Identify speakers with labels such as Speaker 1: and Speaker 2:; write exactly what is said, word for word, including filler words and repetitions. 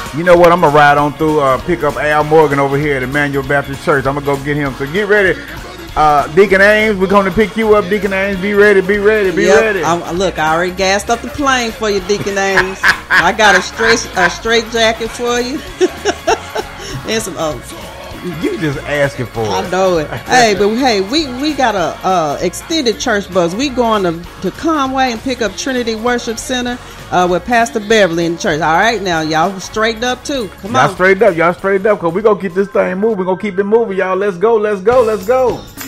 Speaker 1: You know what? I'm going to ride on through, uh, pick up Al Morgan over here at Emmanuel Baptist Church. I'm going to go get him. So get ready. Uh, Deacon Ames, we're going to pick you up, Deacon Ames. Be ready, be ready, be
Speaker 2: yep.
Speaker 1: ready.
Speaker 2: I'm, look, I already gassed up the plane for you, Deacon Ames. I got a straight a straight jacket for you. And some uh,
Speaker 1: you just asking for it.
Speaker 2: I know it. Hey, but hey, we, we got a uh, extended church bus. We going to, to Conway and pick up Trinity Worship Center uh, with Pastor Beverly in the church. All right, now y'all straightened up too. Come
Speaker 1: y'all
Speaker 2: on,
Speaker 1: y'all straightened up. Y'all straightened up because we gonna keep this thing moving. We gonna keep it moving, y'all. Let's go. Let's go. Let's go.